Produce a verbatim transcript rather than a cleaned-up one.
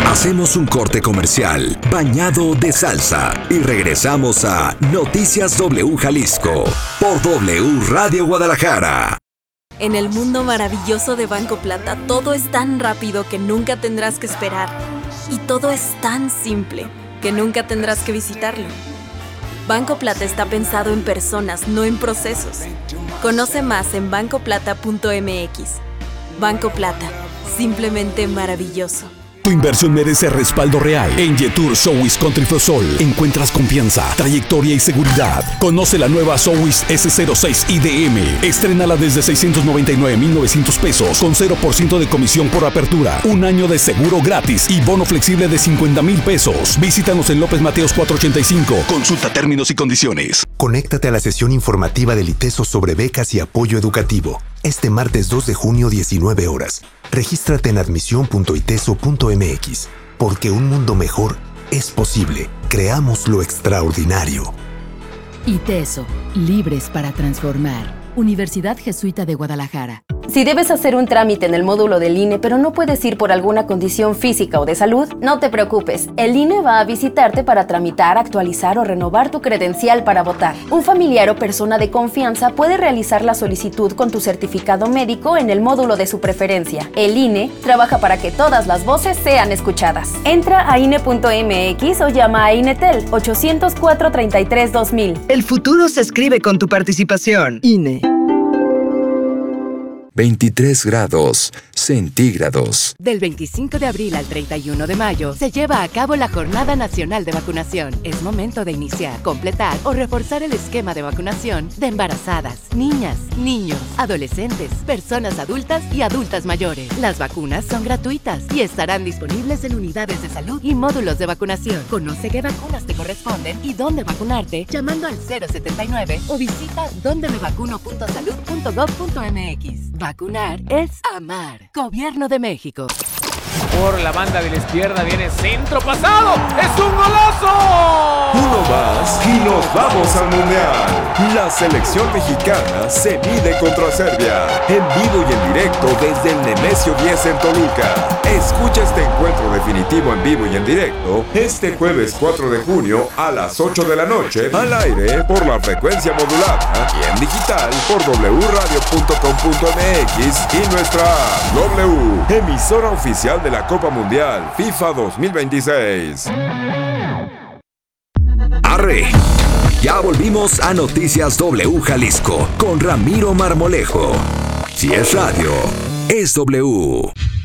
Hacemos un corte comercial bañado de salsa y regresamos a Noticias W Jalisco por W Radio Guadalajara. En el mundo maravilloso de Banco Plata, todo es tan rápido que nunca tendrás que esperar. Y todo es tan simple que nunca tendrás que visitarlo. Banco Plata está pensado en personas, no en procesos. Conoce más en banco plata punto m x. Banco Plata, simplemente maravilloso. Tu inversión merece respaldo real. En Jetour Sowis Country Sol encuentras confianza, trayectoria y seguridad. Conoce la nueva Sowis ese cero seis I D M. Estrénala desde seiscientos noventa y nueve mil novecientos pesos con cero por ciento de comisión por apertura. Un año de seguro gratis y bono flexible de cincuenta mil pesos. Visítanos en López Mateos cuatrocientos ochenta y cinco. Consulta términos y condiciones. Conéctate a la sesión informativa del ITESO sobre becas y apoyo educativo. Este martes dos de junio, diecinueve horas. Regístrate en admisión punto iteso punto m x. Porque un mundo mejor es posible. Creamos lo extraordinario. ITESO, libres para transformar. Universidad Jesuita de Guadalajara. Si debes hacer un trámite en el módulo del I N E, pero no puedes ir por alguna condición física o de salud, no te preocupes. El I N E va a visitarte para tramitar, actualizar o renovar tu credencial para votar. Un familiar o persona de confianza puede realizar la solicitud con tu certificado médico en el módulo de su preferencia. El I N E trabaja para que todas las voces sean escuchadas. Entra a I N E punto m x o llama a INETEL ochocientos cuatro treinta y tres dos mil. El futuro se escribe con tu participación. I N E. veintitrés grados centígrados. Del veinticinco de abril al treinta y uno de mayo se lleva a cabo la Jornada Nacional de Vacunación. Es momento de iniciar, completar o reforzar el esquema de vacunación de embarazadas, niñas, niños, adolescentes, personas adultas y adultas mayores. Las vacunas son gratuitas y estarán disponibles en unidades de salud y módulos de vacunación. Conoce qué vacunas te corresponden y dónde vacunarte llamando al cero setenta y nueve o visita donde me vacuno punto salud punto gob punto m x. Vacunar es amar. Gobierno de México. Por la banda de la izquierda viene centro pasado. ¡Es un golazo! Uno más y nos vamos al Mundial. La selección mexicana se mide contra Serbia. En vivo y en directo desde el Nemesio diez en Toluca. Escucha este encuentro definitivo en vivo y en directo este jueves cuatro de junio a las ocho de la noche al aire por la frecuencia modulada y en digital por w radio punto com punto m x y nuestra app W, emisora oficial de la Copa Mundial FIFA dos mil veintiséis. ¡Arre! Ya volvimos a Noticias W Jalisco con Ramiro Marmolejo. Si es radio, es W.